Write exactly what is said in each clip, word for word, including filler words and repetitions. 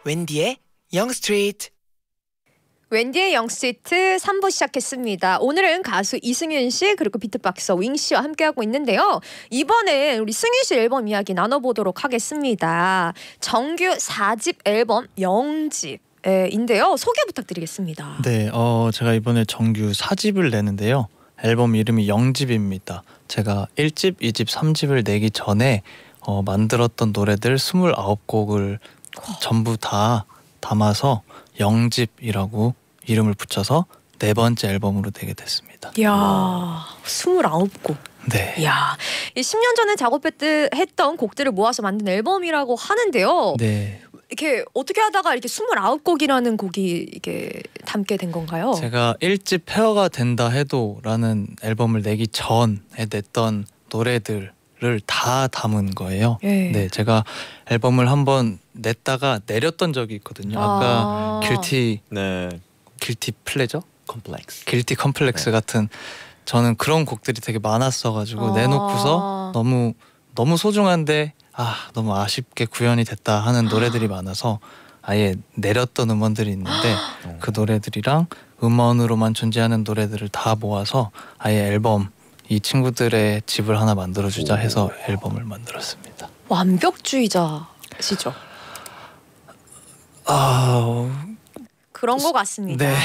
웬디의 영스트리트. 웬디의 영스트리트 삼 부 시작했습니다. 오늘은 가수 이승윤 씨 그리고 비트박서 윙 씨와 함께하고 있는데요. 이번에 우리 승윤 씨 앨범 이야기 나눠보도록 하겠습니다. 정규 사 집 앨범 영집 인데요. 소개 부탁드리겠습니다. 네, 어, 제가 이번에 정규 사 집을 내는데요. 앨범 이름이 영집입니다. 제가 일 집, 이 집, 삼 집을 내기 전에 어, 만들었던 노래들 스물아홉 곡을 전부 다 담아서 영집이라고 이름을 붙여서 네 번째 앨범으로 내게 됐습니다. 이야, 스물아홉 곡. 네. 이야, 십 년 전에 작업했던 곡들을 모아서 만든 앨범이라고 하는데요. 네. 이렇게 어떻게 하다가 이렇게 스물아홉 곡이라는 곡이 이게 담게 된 건가요? 제가 일 집 페어가 된다 해도라는 앨범을 내기 전에 냈던 노래들을 다 담은 거예요. 예. 네, 제가 앨범을 한번 냈다가 내렸던 적이 있거든요. 아까 아. 길티 네. 길티 플레저? 컴플렉스. 길티 컴플렉스 네. 같은 저는 그런 곡들이 되게 많았어가지고 아. 내놓고서 너무 너무 소중한데 아 너무 아쉽게 구현이 됐다 하는 노래들이 많아서 아예 내렸던 음원들이 있는데 그 노래들이랑 음원으로만 존재하는 노래들을 다 모아서 아예 앨범 이 친구들의 집을 하나 만들어주자 해서 앨범을 만들었습니다. 완벽주의자시죠? 아 그런 것 같습니다. 네.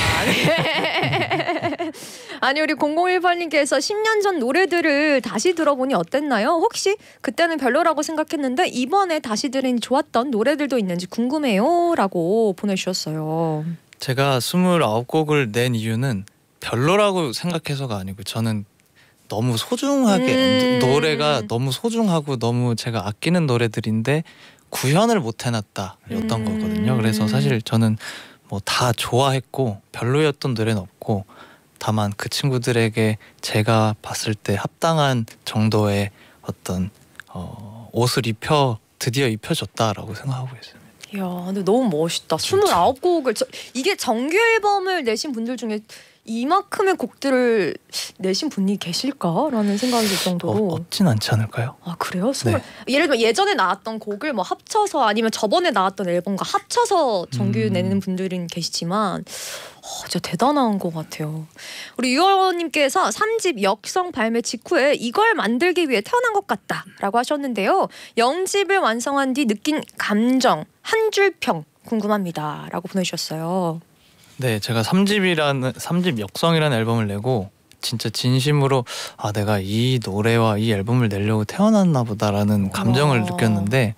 아니 우리 공공일팔 님께서 십 년 전 노래들을 다시 들어보니 어땠나요? 혹시 그때는 별로라고 생각했는데 이번에 다시 들으니 좋았던 노래들도 있는지 궁금해요 라고 보내주셨어요. 제가 스물아홉 곡을 낸 이유는 별로라고 생각해서가 아니고 저는 너무 소중하게 음. 노래가 너무 소중하고 너무 제가 아끼는 노래들인데 구현을 못 해놨다 였던 음. 거거든요. 그래서 사실 저는 뭐 다 좋아했고 별로였던 노래는 없고 다만 그 친구들에게 제가 봤을 때 합당한 정도의 어떤 어, 옷을 입혀 드디어 입혀줬다라고 생각하고 있습니다. 이야, 근데 너무 멋있다. 스물아홉 곡을 저, 이게 정규 앨범을 내신 분들 중에 이만큼의 곡들을 내신 분이 계실까라는 생각이 들 정도로. 어, 없진 않지 않을까요? 아 그래요? 스물 네. 예를 들면 예전에 나왔던 곡을 뭐 합쳐서 아니면 저번에 나왔던 앨범과 합쳐서 정규 음. 내는 분들은 계시지만 어, 진짜 대단한 것 같아요. 우리 유월님께서 삼 집 역성 발매 직후에 이걸 만들기 위해 태어난 것 같다라고 하셨는데요. 영집을 완성한 뒤 느낀 감정 한 줄 평 궁금합니다라고 보내주셨어요. 네, 제가 삼 집이라는 삼 집 역성이라는 앨범을 내고 진짜 진심으로 아 내가 이 노래와 이 앨범을 내려고 태어났나 보다라는 감정을 와. 느꼈는데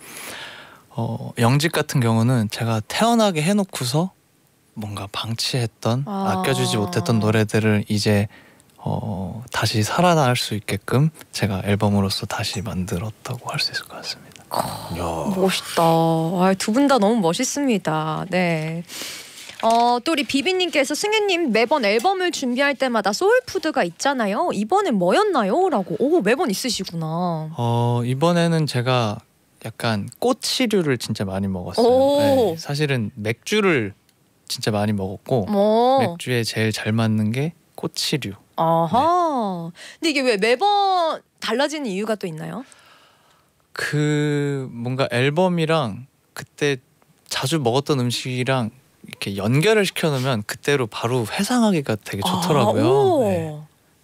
어, 영집 같은 경우는 제가 태어나게 해놓고서 뭔가 방치했던 아. 아껴주지 못했던 노래들을 이제 어, 다시 살아날 수 있게끔 제가 앨범으로서 다시 만들었다고 할 수 있을 것 같습니다. 야. 멋있다. 아, 두 분 다 너무 멋있습니다. 네. 어, 또 우리 비비님께서 승윤님 매번 앨범을 준비할 때마다 소울푸드가 있잖아요. 이번엔 뭐였나요? 라고. 오, 매번 있으시구나. 어, 이번에는 제가 약간 꽃치류를 진짜 많이 먹었어요. 오. 네, 사실은 맥주를 진짜 많이 먹었고 뭐. 맥주에 제일 잘 맞는 게 꽃치류. 아하. 근데 이게 왜 매번 달라지는 이유가 또 있나요? 그 뭔가 앨범이랑 그때 자주 먹었던 음식이랑 이렇게 연결을 시켜놓으면 그때로 바로 회상하기가 되게 좋더라고요. 아, 오. 네.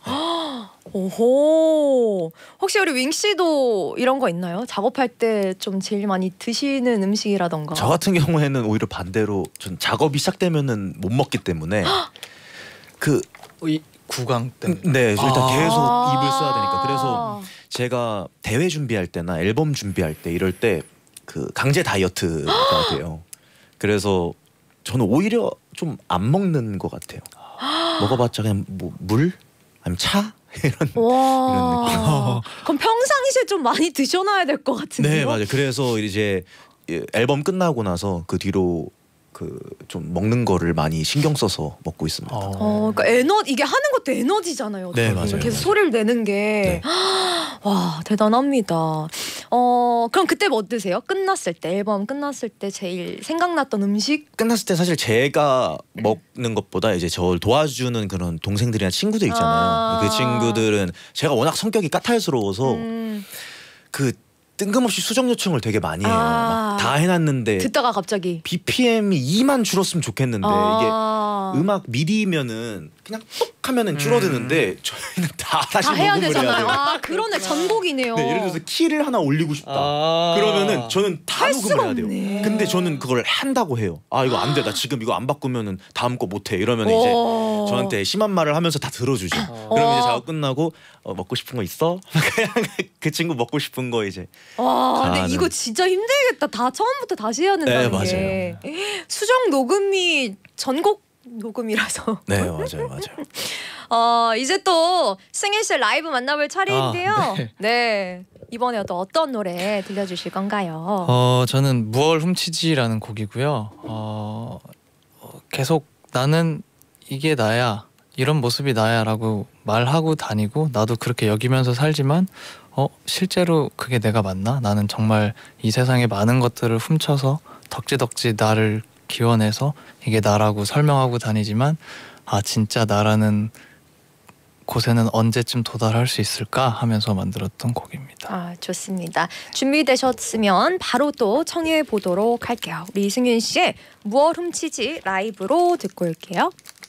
오호. 혹시 우리 윙 씨도 이런 거 있나요? 작업할 때 좀 제일 많이 드시는 음식이라던가. 저 같은 경우에는 오히려 반대로 전 작업이 시작되면은 못 먹기 때문에 그 이 구강 때문에. 네, 일단 아. 계속 입을 써야 되니까. 그래서 제가 대회 준비할 때나 앨범 준비할 때 이럴 때 그 강제 다이어트가 돼요. 그래서 저는 오히려 좀 안 먹는 것 같아요. 먹어봤자 그냥 뭐 물? 아니면 차? 이런 와. 이런 느낌. 그럼 평상시에 좀 많이 드셔놔야 될 것 같은데요? 네, 맞아요. 그래서 이제 앨범 끝나고 나서 그 뒤로 그 좀 먹는 거를 많이 신경 써서 먹고 있습니다. 어. 어, 그러니까 에너 이게 하는 것도 에너지잖아요. 네, 어떻게 보면. 맞아요. 계속 소리를 내는 게. 와, 대단합니다. 어, 그럼 그때 뭐 드세요? 끝났을 때 앨범 끝났을 때 제일 생각났던 음식? 끝났을 때 사실 제가 먹는 것보다 이제 저를 도와주는 그런 동생들이나 친구들 있잖아요. 아. 그 친구들은 제가 워낙 성격이 까탈스러워서 음. 그 뜬금없이 수정 요청을 되게 많이 해요. 아. 막 다 해놨는데 듣다가 갑자기 비피엠이 이만 줄었으면 좋겠는데 아. 이게 음악 미디면은 그냥 뚝 하면은 줄어드는데 저희는 다 다시 다 해야 녹음을 되잖아요. 해야 돼요. 아 그러네 전곡이네요. 네, 예를 들어서 키를 하나 올리고 싶다. 아. 그러면은 저는 다 할 녹음을 수가 해야 돼요. 없네. 근데 저는 그걸 한다고 해요. 아 이거 안 돼. 나 지금 이거 안 바꾸면은 다음 거 못 해. 이러면 이제 오. 저한테 심한 말을 하면서 다 들어주죠. 어. 그러면 이제 작업 끝나고 어, 먹고 싶은 거 있어? 그냥 그 친구 먹고 싶은 거 이제 와 근데 가는. 이거 진짜 힘들겠다. 다 처음부터 다시 해야 된다는 네, 게 수정 녹음이 전곡 녹음이라서 네 맞아요 맞아요. 어 이제 또 승희 씨 라이브 만나볼 차례인데요. 아, 네. 네. 이번에 또 어떤 노래 들려주실 건가요? 어 저는 무얼 훔치지라는 곡이고요. 어, 어, 계속 나는 이게 나야, 이런 모습이 나야라고 말하고 다니고 나도 그렇게 여기면서 살지만 어 실제로 그게 내가 맞나? 나는 정말 이 세상의 많은 것들을 훔쳐서 덕지덕지 나를 기원해서 이게 나라고 설명하고 다니지만 아 진짜 나라는 곳에는 언제쯤 도달할 수 있을까 하면서 만들었던 곡입니다. 아 좋습니다. 준비되셨으면 바로 또 청해 보도록 할게요. 우리 이승윤 씨의 무얼 훔치지 라이브로 듣고 올게요.